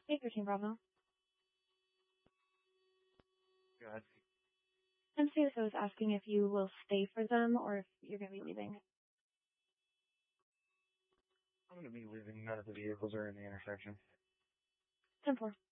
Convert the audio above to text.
813 Bravo. God. MCSO is asking if you will stay for them or if you're going to be leaving. I'm going to be leaving. None of the vehicles are in the intersection. 10-4.